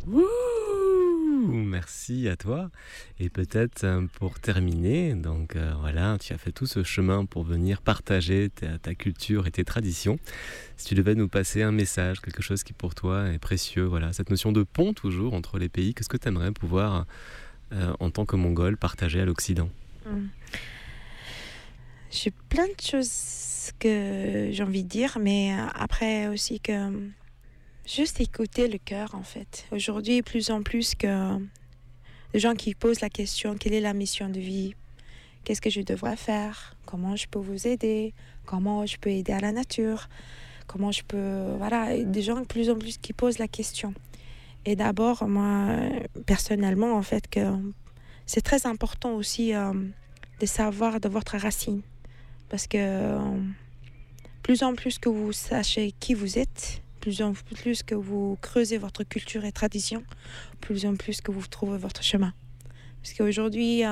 Wouh! Merci à toi. Et peut-être pour terminer, donc voilà, tu as fait tout ce chemin pour venir partager ta culture et tes traditions. Si tu devais nous passer un message, quelque chose qui pour toi est précieux, voilà, cette notion de pont toujours entre les pays, qu'est-ce que tu aimerais pouvoir, en tant que Mongol, partager à l'Occident? Mm. J'ai plein de choses que j'ai envie de dire, mais après aussi que juste écouter le cœur en fait. Aujourd'hui, plus en plus que les gens qui posent la question, quelle est la mission de vie? Qu'est-ce que je devrais faire? Comment je peux vous aider? Comment je peux aider à la nature? Comment je peux... Voilà, des gens de plus en plus qui posent la question. Et d'abord, moi, personnellement, en fait, que c'est très important aussi de savoir de votre racine. Parce que plus en plus que vous sachez qui vous êtes, plus en plus que vous creusez votre culture et tradition, plus en plus que vous trouvez votre chemin. Parce qu'aujourd'hui,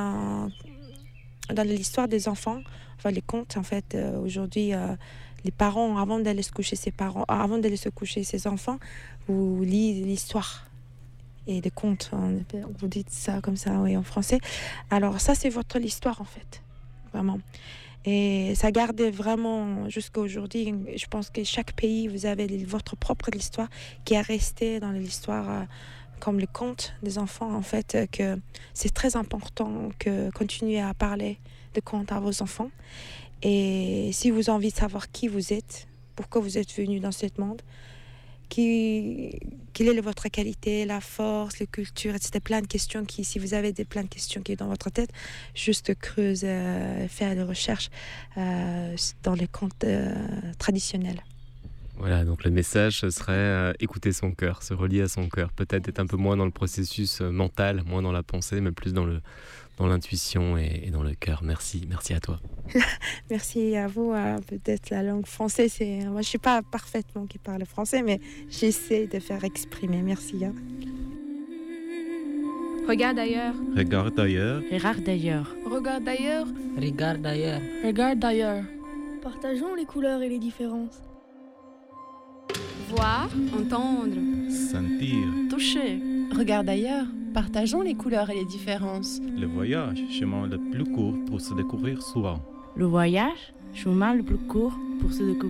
dans l'histoire des enfants, enfin les contes, en fait, aujourd'hui, les parents, avant d'aller se coucher ses enfants, vous lisez l'histoire et des contes. Vous dites ça comme ça, oui, en français. Alors ça, c'est votre histoire, en fait, vraiment. Et ça garde vraiment jusqu'à aujourd'hui. Je pense que chaque pays, vous avez votre propre histoire qui est restée dans l'histoire, comme les contes des enfants, en fait, que c'est très important que continuer à parler de contes à vos enfants. Et si vous avez envie de savoir qui vous êtes, pourquoi vous êtes venu dans ce monde, quelle est votre qualité, la force, la culture, etc. Plein de questions si vous avez plein de questions qui sont dans votre tête, juste creuse, faire des recherches dans les contes traditionnels. Voilà, donc le message, ce serait écouter son cœur, se relier à son cœur. Peut-être être un peu moins dans le processus mental, moins dans la pensée, mais plus dans l'intuition et dans le cœur. Merci, merci à toi. Merci à vous. Peut-être la langue française, moi je ne suis pas parfaitement qui parle français, mais j'essaie de faire exprimer. Merci. Regarde ailleurs. Regarde ailleurs. Regarde ailleurs. Regarde ailleurs. Regarde ailleurs. Regarde ailleurs. Partageons les couleurs et les différences. Voir, entendre, Sentir. Toucher. Regarde ailleurs. Partageons les couleurs et les différences. Le voyage, chemin le plus court pour se découvrir soi. Le voyage, chemin le plus court pour se découvrir.